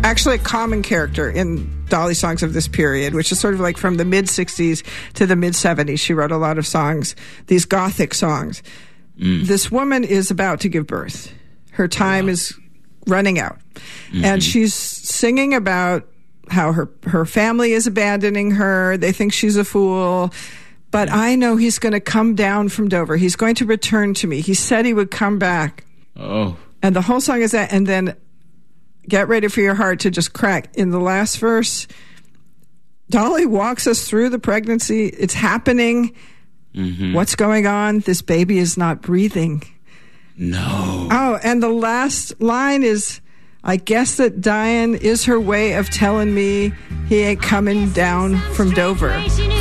actually a common character in Dolly songs of this period, which is sort of like from the mid-60s to the mid-70s. She wrote a lot of songs, these gothic songs. This woman is about to give birth. Her time is running out. And she's singing about how her family is abandoning her. They think she's a fool. But I know he's going to come down from Dover. He's going to return to me. He said he would come back. Oh. And the whole song is that. And then get ready for your heart to just crack. In the last verse, Dolly walks us through the pregnancy. It's happening. What's going on? This baby is not breathing. No. Oh, and the last line is, I guess that dying is her way of telling me he ain't coming down from Dover.